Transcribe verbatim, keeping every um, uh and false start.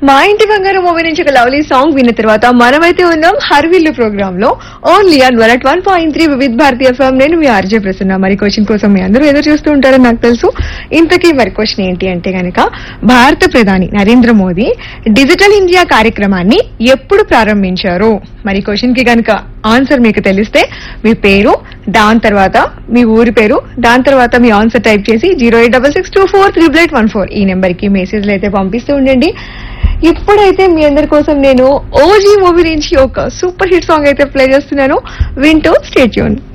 మా ఇంటి బంగారం మూవీ నుంచి ఒక లవ్లీ సాంగ్ విన్న తర్వాత మనమైతే ఉన్నాం హర్విల్లు ప్రోగ్రామ్ లో only an one at one point three Vividh Bharatiya FM. నేను మీ ఆర్జే ప్రసన్న. మరి క్వశ్చన్ కోసం మీ అందరూ ఎదురు చూస్తూ ఉంటారని నాకు తెలుసు. ఇంతకీ మరి క్వశ్చన్ ఏంటి అంటే గనక, భారత ప్రధాని నరేంద్ర మోదీ డిజిటల్ ఇండియా కార్యక్రమాన్ని ఎప్పుడు ప్రారంభించారు? మరి క్వశ్చన్ కి గనక ఆన్సర్ మీకు తెలిస్తే మీ పేరు, దాని తర్వాత మీ ఊరి పేరు, దాని తర్వాత మీ ఆన్సర్ టైప్ చేసి zero eight double six two four triple eight one four ఈ నెంబర్ కి మెసేజ్లు అయితే పంపిస్తూ ఉండండి. ఇప్పుడైతే మీ అందరి కోసం నేను ఓజీ మూవీ నుంచి ఒక సూపర్ హిట్ సాంగ్ అయితే ప్లే చేస్తున్నాను. వింటూ స్టే ట్యూన్.